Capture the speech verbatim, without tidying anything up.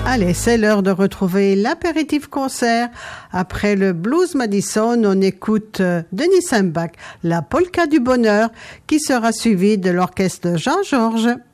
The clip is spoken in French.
Allez, c'est l'heure de retrouver l'apéritif concert. Après le Blues Madison, on écoute Denis Seimbach, la polka du bonheur, qui sera suivie de l'orchestre Jean-Georges.